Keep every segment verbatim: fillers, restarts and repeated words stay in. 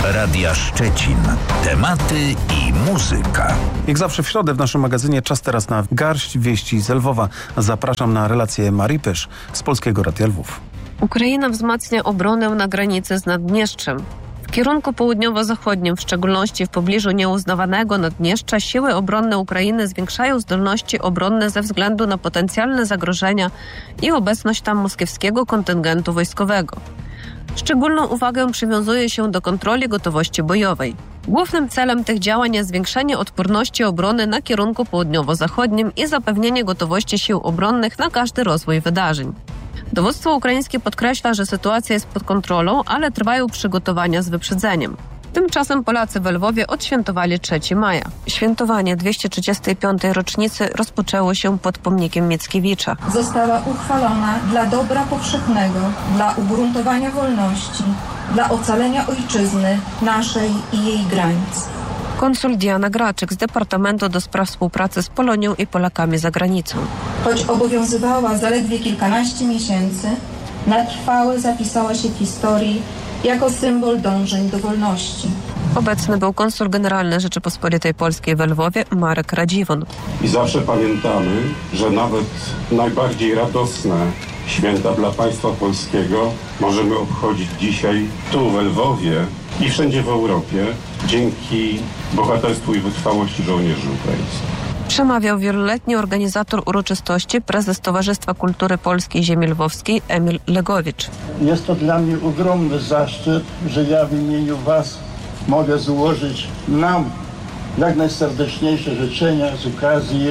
Radia Szczecin. Tematy i muzyka. Jak zawsze w środę w naszym magazynie czas teraz na garść wieści z Lwowa. Zapraszam na relację Marii Pysz z Polskiego Radia Lwów. Ukraina wzmacnia obronę na granicy z Naddniestrzem. W kierunku południowo-zachodnim, w szczególności w pobliżu nieuznawanego Naddniestrza, siły obronne Ukrainy zwiększają zdolności obronne ze względu na potencjalne zagrożenia i obecność tam moskiewskiego kontyngentu wojskowego. Szczególną uwagę przywiązuje się do kontroli gotowości bojowej. Głównym celem tych działań jest zwiększenie odporności obrony na kierunku południowo-zachodnim i zapewnienie gotowości sił obronnych na każdy rozwój wydarzeń. Dowództwo ukraińskie podkreśla, że sytuacja jest pod kontrolą, ale trwają przygotowania z wyprzedzeniem. Tymczasem Polacy w Lwowie odświętowali trzeciego maja. Świętowanie dwieście trzydziestej piątej rocznicy rozpoczęło się pod pomnikiem Mickiewicza. Została uchwalona dla dobra powszechnego, dla ugruntowania wolności, dla ocalenia ojczyzny naszej i jej granic. Konsul Diana Graczyk z Departamentu do Spraw Współpracy z Polonią i Polakami za granicą. Choć obowiązywała zaledwie kilkanaście miesięcy, na trwałe zapisała się w historii jako symbol dążeń do wolności. Obecny był konsul generalny Rzeczypospolitej Polskiej w Lwowie Marek Radziwon. I zawsze pamiętamy, że nawet najbardziej radosne święta dla państwa polskiego możemy obchodzić dzisiaj tu w Lwowie i wszędzie w Europie dzięki bohaterstwu i wytrwałości żołnierzy ukraińskich. Przemawiał wieloletni organizator uroczystości, prezes Towarzystwa Kultury Polskiej Ziemi Lwowskiej Emil Legowicz. Jest to dla mnie ogromny zaszczyt, że ja w imieniu Was mogę złożyć nam jak najserdeczniejsze życzenia z okazji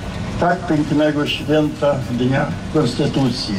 tak pięknego święta Dnia Konstytucji.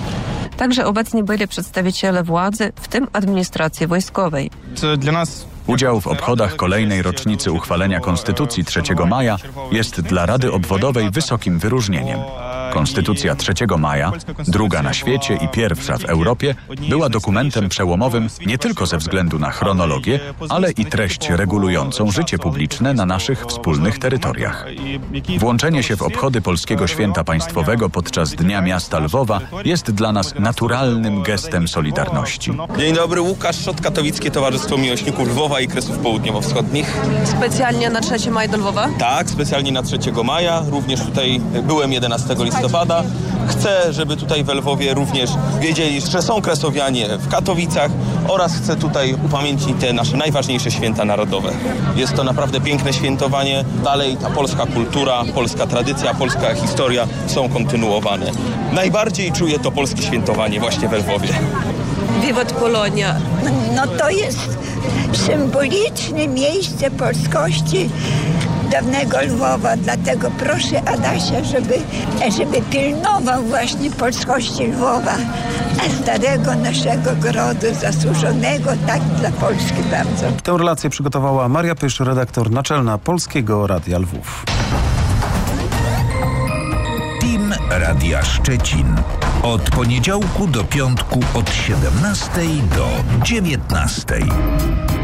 Także obecni byli przedstawiciele władzy, w tym administracji wojskowej. To dla nas Udział w obchodach kolejnej rocznicy uchwalenia Konstytucji trzeciego maja jest dla Rady Obwodowej wysokim wyróżnieniem. Konstytucja trzeciego maja, druga na świecie i pierwsza w Europie, była dokumentem przełomowym nie tylko ze względu na chronologię, ale i treść regulującą życie publiczne na naszych wspólnych terytoriach. Włączenie się w obchody Polskiego Święta Państwowego podczas Dnia Miasta Lwowa jest dla nas naturalnym gestem solidarności. Dzień dobry, Łukasz Szot, Katowickie Towarzystwo Miłośników Lwowa i Kresów Południowo-Wschodnich. Specjalnie na trzeciego maja do Lwowa? Tak, specjalnie na trzeciego maja. Również tutaj byłem jedenastego listopada. Chcę, żeby tutaj w Lwowie również wiedzieli, że są kresowianie w Katowicach oraz chcę tutaj upamiętnić te nasze najważniejsze święta narodowe. Jest to naprawdę piękne świętowanie. Dalej ta polska kultura, polska tradycja, polska historia są kontynuowane. Najbardziej czuję to polskie świętowanie właśnie w Lwowie. Wiwat Polonia. No to jest symboliczne miejsce polskości dawnego Lwowa, dlatego proszę Adasia, żeby, żeby pilnował właśnie polskości Lwowa, starego naszego grodu, zasłużonego tak dla Polski bardzo. Tę relację przygotowała Maria Pysz, redaktor naczelna Polskiego Radia Lwów. Team Radia Szczecin. Od poniedziałku do piątku od siedemnastej do dziewiętnastej.